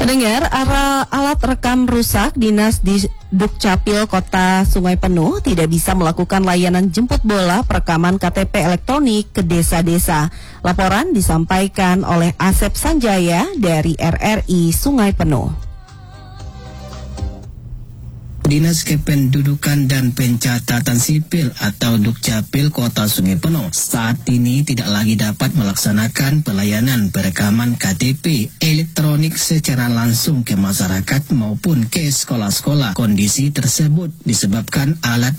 Pendengar, alat rekam rusak, Dinas di Dukcapil Kota Sungai Penuh tidak bisa melakukan layanan jemput bola perekaman KTP elektronik ke desa-desa. Laporan disampaikan oleh Asep Sanjaya dari RRI Sungai Penuh. Dinas Kependudukan dan Pencatatan Sipil atau Dukcapil Kota Sungai Penuh saat ini tidak lagi dapat melaksanakan pelayanan perekaman KTP elektronik secara langsung ke masyarakat maupun ke sekolah-sekolah. Kondisi tersebut disebabkan alat